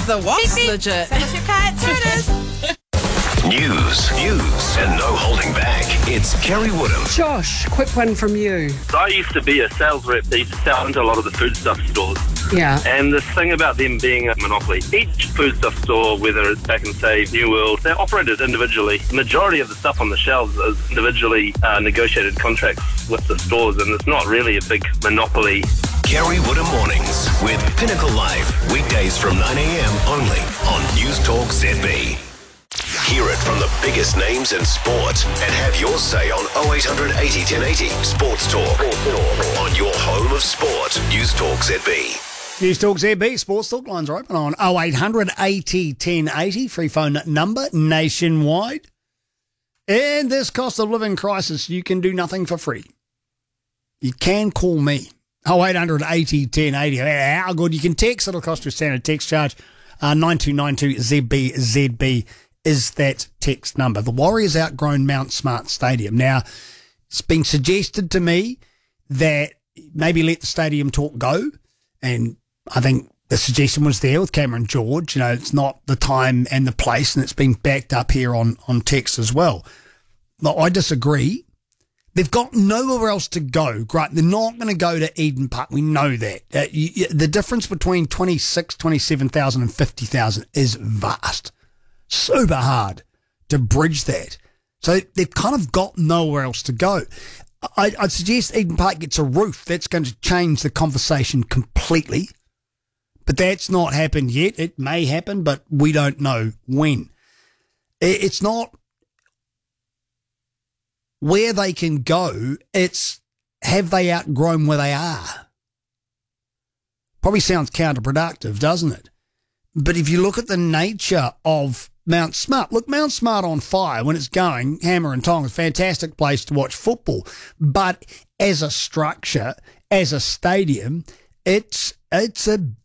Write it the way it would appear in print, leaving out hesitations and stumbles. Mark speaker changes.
Speaker 1: The what's legit?
Speaker 2: Send us your cards. Here it is.
Speaker 3: News, views, and no holding back. It's Kerry Woodham.
Speaker 4: Josh, quick one from you.
Speaker 5: I used to be a sales rep. They used to sell into a lot of the foodstuff stores.
Speaker 4: Yeah.
Speaker 5: And the thing about them being a monopoly, each foodstuff store, whether it's back in, say, New World, they're operated individually. The majority of the stuff on the shelves is individually negotiated contracts with the stores, and it's not really a big monopoly.
Speaker 3: Kerry Woodham Mornings with Pinnacle Live. Weekdays from 9 a.m. only on News Talk ZB. Hear it from the biggest names in sport and have your say on 0800 80 1080 Sports Talk. On your home of sport, News Talk ZB.
Speaker 6: News Talk ZB, Sports Talk lines are open on 0800 80 1080, free phone number nationwide. In this cost of living crisis, you can do nothing for free. You can call me. 0800 80 1080. How good? You can text, it'll cost you a standard text charge. 9292 ZB is that text number. The Warriors outgrown Mount Smart Stadium. Now, it's been suggested to me that maybe let the stadium talk go, and I think the suggestion was there with Cameron George. You know, it's not the time and the place, and it's been backed up here on text as well. No, I disagree. They've got nowhere else to go. Great. They're not going to go to Eden Park. We know that. The difference between 26, 27,000 and 50,000 is vast. Super hard to bridge that. So they've kind of got nowhere else to go. I'd suggest Eden Park gets a roof. That's going to change the conversation completely. But that's not happened yet. It may happen, but we don't know when. It's not where they can go. It's have they outgrown where they are? Probably sounds counterproductive, doesn't it? But if you look at the nature of Mount Smart, look, Mount Smart on fire when it's going, hammer and tong, a fantastic place to watch football. But as a structure, as a stadium, it's a